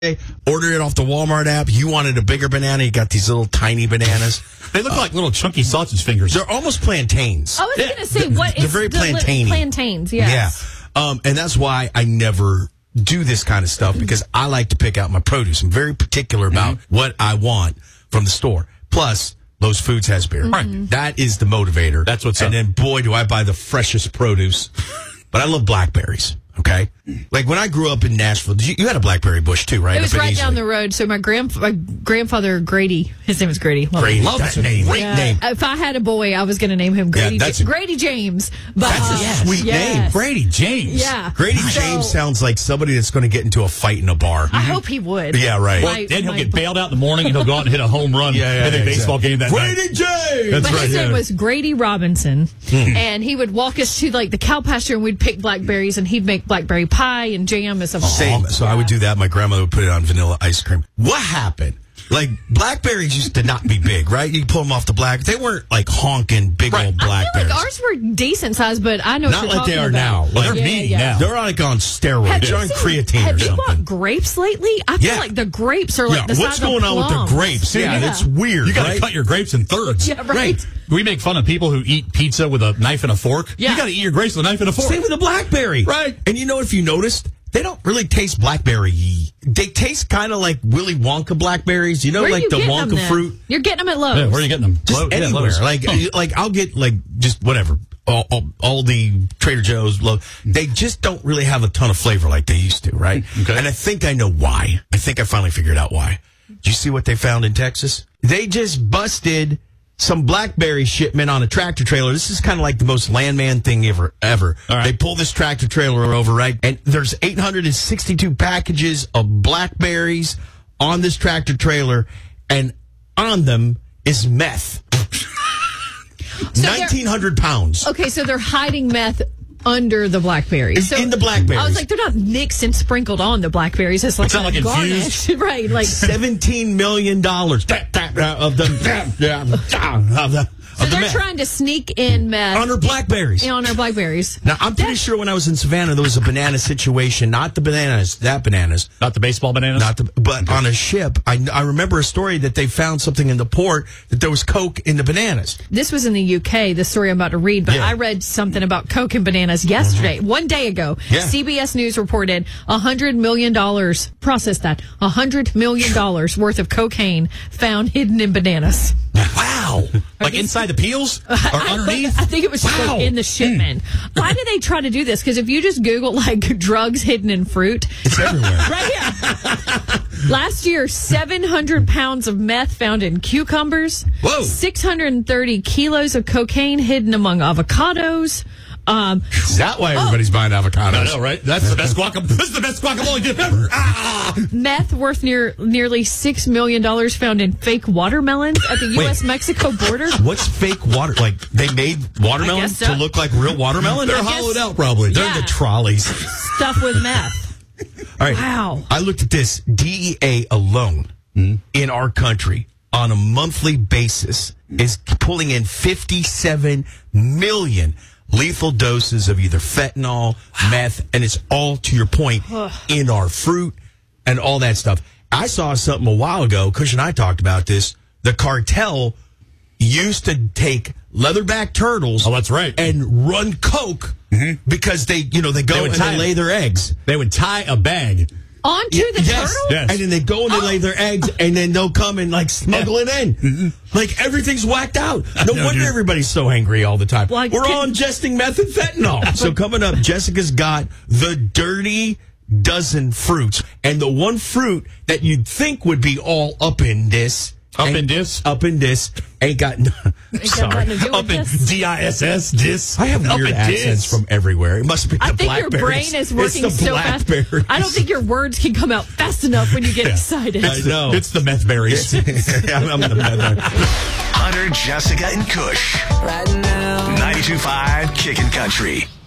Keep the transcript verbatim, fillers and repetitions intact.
Order it off the Walmart app. You wanted a bigger banana. You got these little tiny bananas. They look uh, like little chunky sausage fingers. They're almost plantains. I was yeah. going to say, what they're is very the plantainy. Plantains, yes. Yeah. Um, and that's why I never do this kind of stuff, because I like to pick out my produce. I'm very particular about mm-hmm. what I want from the store. Plus, Lowe's Foods has beer. Mm-hmm. Right. That is the motivator. That's what's and up. And then, boy, do I buy the freshest produce. But I love blackberries. Okay, like when I grew up in Nashville, did you, you had a blackberry bush too, right? It was right down the road. So my grand my grandfather Grady, his name was Grady. Love Grady, love that name, great yeah. name. If I had a boy, I was going to name him Grady. Yeah, that's J- a, Grady James. But, that's a uh, sweet yes. name, Grady James. Yeah, Grady so, James sounds like somebody that's going to get into a fight in a bar. I hope he would. Yeah, right. Well, my, then he'll my, get bailed out in the morning and he'll go out and hit a home run yeah, yeah, in a yeah, baseball exactly. game that Grady night. James. That's but right. His yeah. name was Grady Robinson, hmm. and he would walk us to like the cow pasture, and we'd pick blackberries, and he'd make blackberry pie and jam and stuff. Same. So yeah. I would do that. My grandmother would put it on vanilla ice cream. What happened? Like, blackberries used to not be big, right? You pull them off the black. They weren't like honking big right. old blackberries. I feel like ours were decent size, but I know not what you're like they are about. now. Like, they're yeah, meaty yeah. now. They're like on steroids. Have They're on seen, creatine have or you something. bought grapes lately? I feel yeah. like the grapes are like yeah. the size What's going of on with the grapes? Yeah, yeah. that's weird. You got to right? cut your grapes in thirds. Yeah, right. right. We make fun of people who eat pizza with a knife and a fork. Yeah. You got to eat your grapes with a knife and a fork. Same with the blackberry. Right. And you know, if you noticed, they don't really taste blackberry-y. They taste kind of like Willy Wonka blackberries. You know, Where like you the getting Wonka them, then? fruit. You're getting them at Lowe's. Yeah, where are you getting them? Just Low, anywhere. yeah, like, oh. like I'll get like just whatever. All, all, all the Trader Joe's, they just don't really have a ton of flavor like they used to, right? Okay. And I think I know why. I think I finally figured out why. Did you see what they found in Texas? They just busted some blackberry shipment on a tractor trailer. This is kind of like the most landman thing ever. Ever. Right. They pull this tractor trailer over, right? And there's eight hundred sixty-two packages of blackberries on this tractor trailer, and on them is meth. So nineteen hundred pounds. Okay, so they're hiding meth under the blackberries. So in the blackberries. I was like, they're not mixed and sprinkled on the blackberries. It's like It's not like garnish. infused. Right, like seventeen million dollars of the, of the, so of the they're meth trying to sneak in meth on our blackberries. on our blackberries. Now, I'm pretty sure when I was in Savannah, there was a banana situation. Not the bananas, that bananas. Not the baseball bananas? Not the, but on a ship, I, I remember a story that they found something in the port that there was Coke in the bananas. This was in the U K, the story I'm about to read, but Yeah. I read something about Coke and bananas yesterday, mm-hmm. one day ago. Yeah. C B S News reported one hundred million dollars, process that, one hundred million dollars worth of cocaine found hidden in bananas. Wow. Like inside the peels? Or underneath? I think it was just Wow. like in the shipment. Mm. Why do they try to do this? Because if you just Google like drugs hidden in fruit, it's everywhere. Right here. Last year, seven hundred pounds of meth found in cucumbers. Whoa. six hundred thirty kilos of cocaine hidden among avocados. Um, Is that why everybody's buying avocados? I know, right? That's the best guacamole. This is the best guacamole dip ever. Ah! meth worth near nearly six million dollars found in fake watermelons at the U S Mexico border. What's fake water? Like, they made watermelons so. to look like real watermelon? They're I guess- hollowed out, probably. They're Yeah. in the trolleys. Stuff with meth. All right. Wow. I looked at this. D E A alone mm. in our country on a monthly basis is pulling in fifty-seven million lethal doses of either fentanyl, meth, and it's all, to your point, in our fruit and all that stuff. I saw something a while ago. Kush and I talked about this. The cartel used to take leatherback turtles. Oh, that's right. And run coke mm-hmm. because they, you know, they go They would and tie they lay their eggs. They would tie a bag. Onto Yeah, the yes, turtle? yes. And then they go and they Oh. lay their eggs, and then they'll come and like smuggle it in. Mm-hmm. Like everything's whacked out. No know, wonder dude. everybody's so angry all the time. Well, I We're can- all ingesting meth and fentanyl. So coming up, Jessica's got the dirty dozen fruits, and the one fruit that you'd think would be all up in this. Up ain't- in this? Up in this. Ain't got, Ain't got sorry. nothing to do with Up in this. D I S S, dis. I have Up weird in accents dis. from everywhere. It must be the I think your blackberries. brain is working it's the so fast. blackberries. I don't think your words can come out fast enough when you get Yeah. excited. I know. It's the meth berries. I'm, I'm the meth. Hunter, Jessica, and Kush. Right now. ninety-two point five Kickin' Country.